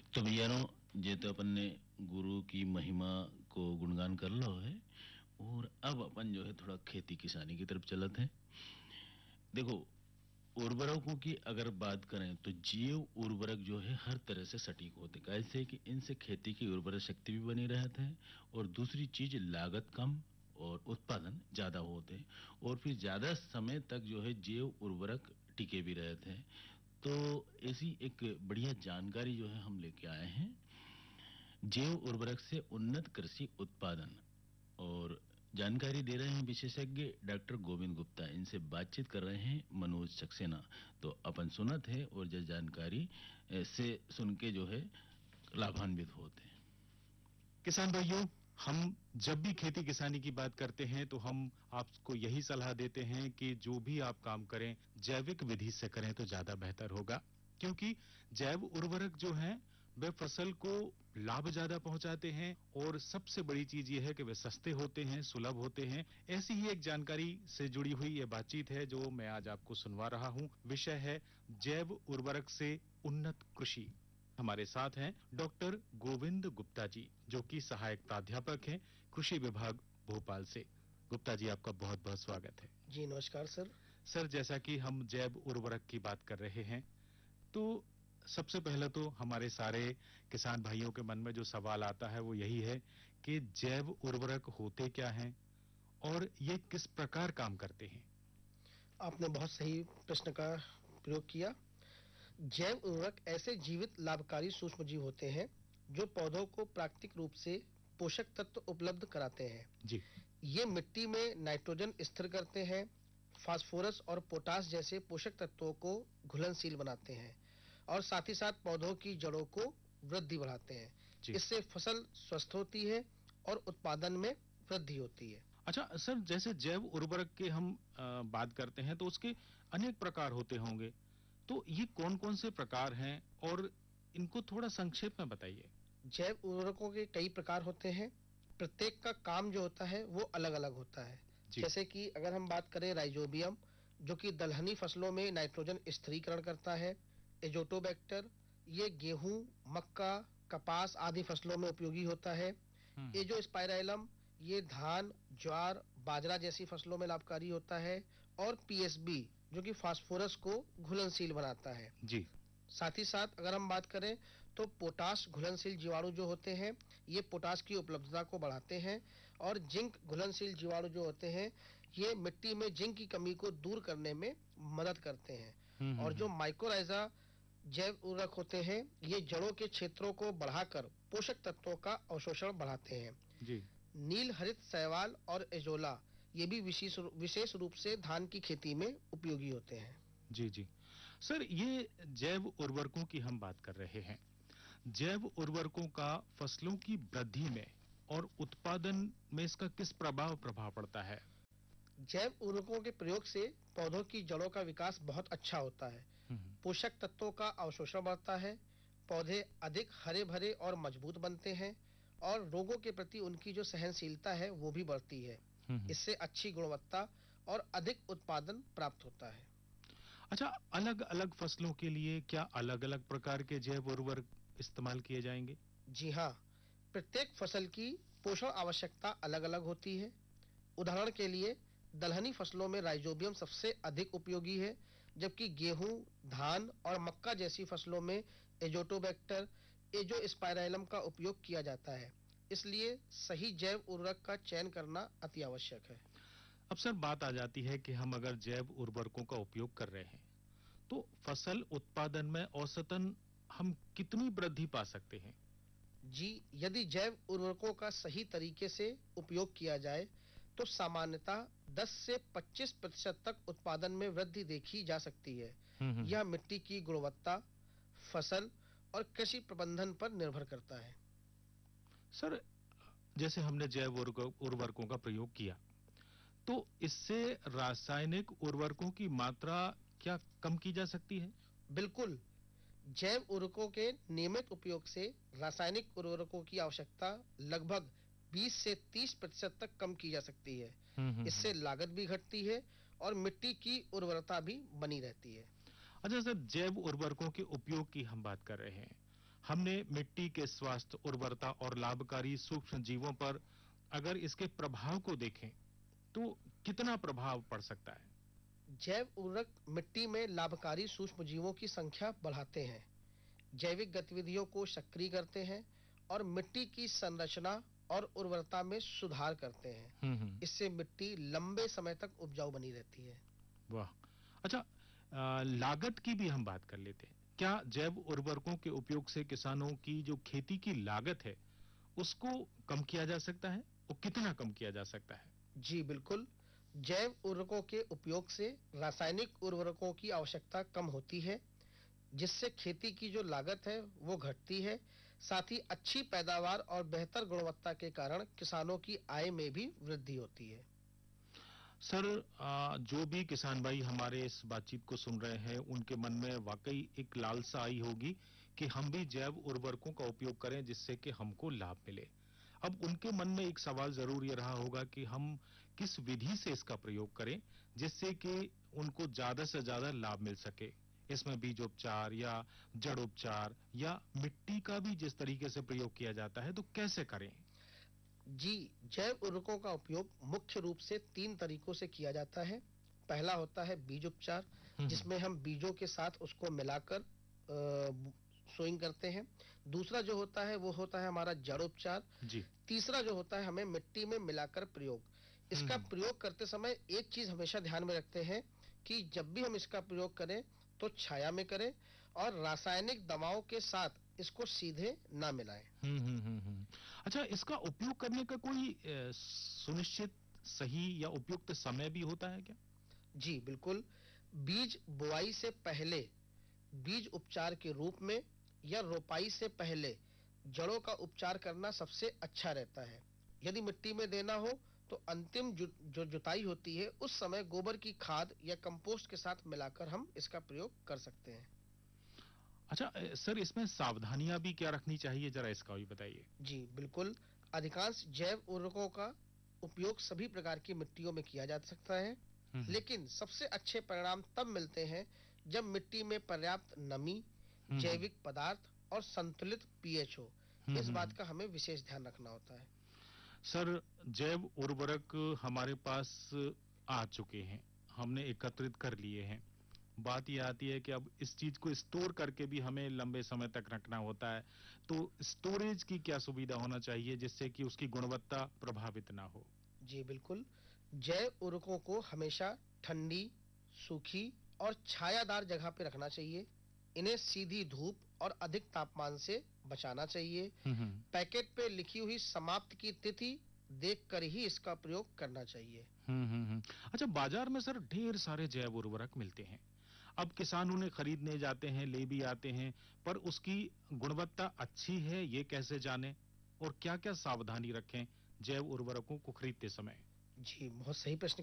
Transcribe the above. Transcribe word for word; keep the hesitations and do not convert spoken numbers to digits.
तो भैयानो, जे तो अपन ने गुरु की महिमा को गुणगान कर लो है। और अब अपन जो है थोड़ा खेती किसानी की तरफ चलते हैं। देखो, उर्वरकों की अगर बात करें तो जैव उर्वरक जो है हर तरह से सटीक होते हैं। कैसे कि इनसे खेती की उर्वरक शक्ति भी बनी रहती है, और दूसरी चीज लागत कम और उत्पादन ज्यादा होते हैं, और फिर ज्यादा समय तक जो है जैव उर्वरक टिके भी रहते हैं। तो ऐसी एक बढ़िया जानकारी जो है हम लेके आए हैं, जैव उर्वरक से उन्नत कृषि उत्पादन। और जानकारी दे रहे हैं विशेषज्ञ डॉक्टर गोविंद गुप्ता। इनसे बातचीत कर रहे हैं मनोज सक्सेना। तो अपन सुनत है और जो जानकारी ए, से सुन के जो है लाभान्वित होते हैं। किसान भाइयों, हम जब भी खेती किसानी की बात करते हैं तो हम आपको यही सलाह देते हैं कि जो भी आप काम करें जैविक विधि से करें तो ज्यादा बेहतर होगा, क्योंकि जैव उर्वरक जो हैं वे फसल को लाभ ज्यादा पहुंचाते हैं, और सबसे बड़ी चीज ये है कि वे सस्ते होते हैं, सुलभ होते हैं। ऐसी ही एक जानकारी से जुड़ी हुई ये बातचीत है जो मैं आज आपको सुनवा रहा हूं। विषय है जैव उर्वरक से उन्नत कृषि। हमारे साथ हैं डॉक्टर गोविंद गुप्ता जी, जो कि सहायक प्राध्यापक हैं कृषि विभाग भोपाल से। गुप्ता जी, आपका बहुत बहुत स्वागत है। जी नमस्कार सर। सर, जैसा कि हम जैव उर्वरक की बात कर रहे हैं, तो सबसे पहले तो हमारे सारे किसान भाइयों के मन में जो सवाल आता है वो यही है कि जैव उर्वरक होते क्या हैं और ये किस प्रकार काम करते हैं। आपने बहुत सही प्रश्न का प्रयोग किया। जैव उर्वरक ऐसे जीवित लाभकारी सूक्ष्मजीव होते हैं जो पौधों को प्राकृतिक रूप से पोषक तत्व उपलब्ध कराते हैं। जी। ये मिट्टी में नाइट्रोजन स्थिर करते हैं, फास्फोरस और पोटास जैसे पोषक तत्वों को घुलनशील बनाते हैं, और साथ ही साथ पौधों की जड़ों को वृद्धि बढ़ाते हैं। इससे फसल स्वस्थ होती है और उत्पादन में वृद्धि होती है। अच्छा सर, जैसे जैव उर्वरक के हम आ, बात करते हैं तो उसके अनेक प्रकार होते होंगे, तो ये कौन-कौन से प्रकार हैं और इनको थोड़ा संक्षेप में बताइए। जैव उर्वरकों के कई प्रकार होते हैं। प्रत्येक का काम जो होता है वो अलग-अलग होता है। जैसे कि अगर हम बात करें राइजोबियम, जो कि दलहनी फसलों में नाइट्रोजन स्थिरीकरण करता है। एजोटोबैक्टर, ये गेहूं, मक्का, कपास आदि फसलों में उपयोगी होता है। एजोस्पाइराइलम, ये धान, ज्वार, बाजरा जैसी फसलों में लाभकारी होता है। और पीएसबी, जो कि फास्फोरस को घुलनशील बनाता है। जी। साथ ही साथ अगर हम बात करें तो पोटाश घुलनशील जीवाणु जो होते हैं, ये पोटाश की उपलब्धता को बढ़ाते हैं। और जिंक घुलनशील जीवाणु जो होते हैं, ये मिट्टी में जिंक की कमी को दूर करने में मदद करते हैं। और जो माइकोराइजा जैव उर्वरक होते हैं, ये जड़ों के क्षेत्रों को बढ़ाकर पोषक तत्वों का अवशोषण बढ़ाते हैं। जी। नील हरित शैवाल और एजोला, ये भी विशेष विशेष रूप से धान की खेती में उपयोगी होते हैं। जी जी सर, ये जैव उर्वरकों की हम बात कर रहे हैं। जैव उर्वरकों का फसलों की वृद्धि में और उत्पादन में इसका किस प्रभाव प्रभाव पड़ता है। जैव उर्वरकों के प्रयोग से पौधों की जड़ों का विकास बहुत अच्छा होता है। पोषक तत्वों का अवशोषण बढ़ता है, पौधे अधिक हरे भरे और मजबूत बनते हैं, और रोगों के प्रति उनकी जो सहनशीलता है वो भी बढ़ती है। इससे अच्छी गुणवत्ता और अधिक उत्पादन प्राप्त होता है। अच्छा, अलग अलग फसलों के लिए क्या अलग अलग प्रकार के जैव उर्वरक इस्तेमाल किए जाएंगे। जी हाँ, प्रत्येक फसल की पोषण आवश्यकता अलग अलग होती है। उदाहरण के लिए दलहनी फसलों में राइजोबियम सबसे अधिक उपयोगी है, जबकि गेहूं, धान और मक्का जैसी फसलों में एजोटोबैक्टर, एजोस्पाइराइलम का उपयोग किया जाता है। इसलिए सही जैव उर्वरक का चयन करना अति आवश्यक है। अब सर, बात आ जाती है कि हम अगर जैव उर्वरकों का उपयोग कर रहे हैं तो फसल उत्पादन में औसतन हम कितनी वृद्धि पा सकते हैं। जी, यदि जैव उर्वरकों का सही तरीके से उपयोग किया जाए तो सामान्यतः दस से पच्चीस प्रतिशत तक उत्पादन में वृद्धि देखी जा सकती है। यह मिट्टी की गुणवत्ता, फसल और कृषि प्रबंधन पर निर्भर करता है। सर, जैसे हमने जैव उर्वरकों का प्रयोग किया तो इससे रासायनिक उर्वरकों की मात्रा क्या कम की जा सकती है। बिल्कुल, जैव उर्वरकों के नियमित उपयोग से रासायनिक उर्वरकों की आवश्यकता लगभग बीस से तीस प्रतिशत तक कम की जा सकती है। इससे लागत भी घटती है और मिट्टी की उर्वरता भी बनी रहती है। अच्छा सर, जैव उर्वरकों के उपयोग की हम बात कर रहे हैं, हमने मिट्टी के स्वास्थ्य, उर्वरता और लाभकारी सूक्ष्म जीवों पर अगर इसके प्रभाव को देखें तो कितना प्रभाव पड़ सकता है? जैव उर्वरक मिट्टी में लाभकारी सूक्ष्म जीवों की संख्या बढ़ाते हैं, जैविक गतिविधियों को सक्रिय करते हैं और मिट्टी की संरचना और उर्वरता में सुधार करते हैं। हम्म हम्म, इससे मिट्टी लंबे समय तक उपजाऊ बनी रहती है। वाह। अच्छा, अ, लागत की भी हम बात कर लेते हैं। क्या जैव उर्वरकों के उपयोग से किसानों की जो खेती की लागत है उसको कम किया जा सकता है और कितना कम किया जा सकता है? जी बिल्कुल, जैव उर्वरकों के उपयोग से रासायनिक उर्वरकों की आवश्यकता कम होती है, जिससे खेती की जो लागत है वो घटती है। साथ ही अच्छी पैदावार और बेहतर गुणवत्ता के कारण किसानों की आय में भी वृद्धि होती है। सर, अ, जो भी किसान भाई हमारे इस बातचीत को सुन रहे हैं उनके मन में वाकई एक लालसा आई होगी कि हम भी जैव उर्वरकों का उपयोग करें जिससे कि हमको लाभ मिले। अब उनके मन में एक सवाल जरूर ये रहा होगा कि हम किस विधि से इसका प्रयोग करें जिससे कि उनको ज्यादा से ज्यादा लाभ मिल सके। इसमें बीजोपचार या जड़ोपचार या मिट्टी का भी जिस तरीके से प्रयोग किया जाता है तो कैसे करें? जी, जैव उर्वरकों का उपयोग मुख्य रूप से तीन तरीकों से किया जाता है। पहला होता है बीज उपचार, हम्म जिसमें हम बीजों के साथ उसको मिलाकर सोइंग करते हैं। दूसरा जो होता है वो होता है हमारा जड़ उपचार। जी। तीसरा जो होता है हमें मिट्टी में मिलाकर प्रयोग। इसका हम्म प्रयोग करते समय एक चीज हमेशा ध्यान में रखते हैं कि जब भी हम इसका प्रयोग करें तो छाया में करें और रासायनिक दवाओं के साथ इसको सीधे ना मिलाएं। हम्म हम्म हम्म हम्म। अच्छा, इसका उपयोग करने का कोई अ, सुनिश्चित सही या उपयुक्त समय भी होता है क्या? जी बिल्कुल, बीज बुआई से पहले बीज उपचार के रूप में या रोपाई से पहले जड़ों का उपचार करना सबसे अच्छा रहता है। यदि मिट्टी में देना हो तो अंतिम जु, जो जुताई होती है उस समय गोबर की खाद या कंपोस्ट के साथ मिलाकर हम इसका प्रयोग कर सकते हैं। अच्छा, अ, सर, इसमें सावधानियां भी क्या रखनी चाहिए, जरा इसका भी बताइए। जी बिल्कुल, अधिकांश जैव उर्वरकों का उपयोग सभी प्रकार की मिट्टियों में किया जा सकता है, हम्म लेकिन सबसे अच्छे परिणाम तब मिलते हैं जब मिट्टी में पर्याप्त नमी, हम्म हम्म जैविक पदार्थ और संतुलित पीएच हो। हम्म इस हम्म, बात हम्म। का हमें विशेष ध्यान रखना होता है। सर, जैव उर्वरक हमारे पास आ चुके हैं, हमने एकत्रित कर लिए हैं। बात यह आती है कि अब इस चीज को स्टोर करके भी हमें लंबे समय तक रखना होता है, तो स्टोरेज की क्या सुविधा होना चाहिए जिससे कि उसकी गुणवत्ता प्रभावित ना हो? जी बिल्कुल, जैव उर्वरकों को हमेशा ठंडी, सूखी और छायादार जगह पे रखना चाहिए। इन्हें सीधी धूप और अधिक तापमान से बचाना चाहिए। हम्म हम्म पैकेट पे लिखी हुई समाप्त की तिथि देखकर ही इसका प्रयोग करना चाहिए। हम्म हम्म हम्म। अच्छा, बाजार में सर ढेर सारे जैव उर्वरक मिलते हैं। अब किसान उन्हें खरीदने जाते हैं, ले भी आते हैं, पर उसकी गुणवत्ता अच्छी है ये कैसे जाने और क्या-क्या सावधानी रखें जैव उर्वरकों को खरीदते समय? जी, बहुत सही प्रश्न